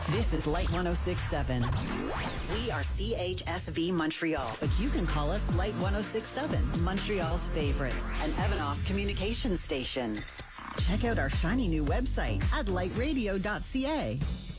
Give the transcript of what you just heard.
This is Light 106.7. We are CHSV Montreal, but you can call us Light 106.7, Montreal's favorites, an Evanoff communications station. Check out our shiny new website at lightradio.ca.